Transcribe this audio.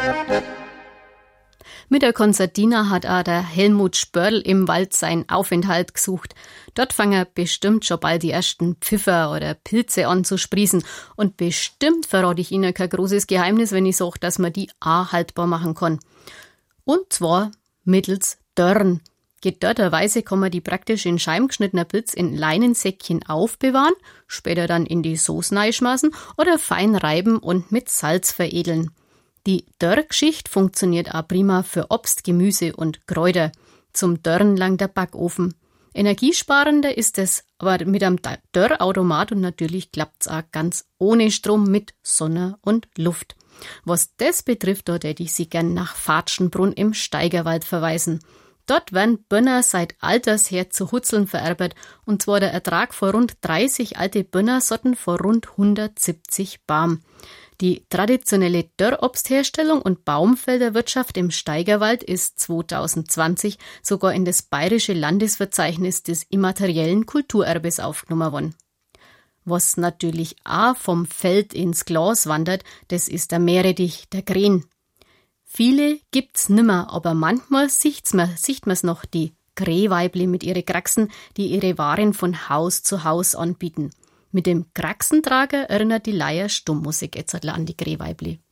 Mit der Konzertina hat auch der Helmut Spörl im Wald seinen Aufenthalt gesucht. Dort fangen bestimmt schon bald die ersten Pfiffer oder Pilze an zu sprießen. Und bestimmt verrate ich Ihnen kein großes Geheimnis, wenn ich sage, dass man die auch haltbar machen kann. Und zwar mittels Dörren. Gedörrterweise kann man die praktisch in Scheiben geschnittener Pilz in Leinensäckchen aufbewahren, später dann in die Sauce reinschmeißen oder fein reiben und mit Salz veredeln. Die Dörrgeschichte funktioniert auch prima für Obst, Gemüse und Kräuter. Zum Dörren langt der Backofen. Energiesparender ist es aber mit einem Dörrautomat und natürlich klappt es auch ganz ohne Strom mit Sonne und Luft. Was das betrifft, da hätte ich Sie gern nach Vatschenbrunn im Steigerwald verweisen. Dort werden Bönner seit alters her zu Hutzeln vererbt, und zwar der Ertrag von rund 30 alte Bönnersorten von rund 170 Baum. Die traditionelle Dörrobstherstellung und Baumfelderwirtschaft im Steigerwald ist 2020 sogar in das Bayerische Landesverzeichnis des immateriellen Kulturerbes aufgenommen worden. Was natürlich auch vom Feld ins Glas wandert, das ist der Meerrettich, der Kren. Viele gibt's nimmer, aber manchmal sieht man's noch, die Krähweibli mit ihren Kraxen, die ihre Waren von Haus zu Haus anbieten. Mit dem Kraxentrager erinnert die Leier Stummmusik jetzt an die Krähweibli.